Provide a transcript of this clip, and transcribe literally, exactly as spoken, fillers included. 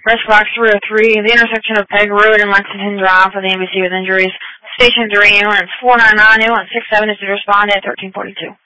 Rescue Box three oh three, the intersection of Peg Road and Lexington Drive for the N B C with injuries. Station three, ambulance four nine nine, ambulance six seven is to respond at thirteen forty-two.